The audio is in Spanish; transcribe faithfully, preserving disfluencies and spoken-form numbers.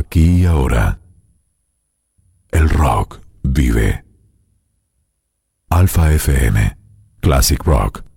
Aquí y ahora. El rock vive. Alfa F M. Classic Rock.